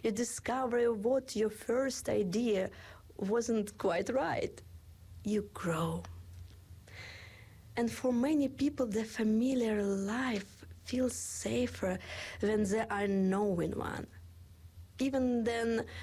You discover what your first idea wasn't quite right. You grow. And for many people, the familiar life feels safer than the unknown one. Even then,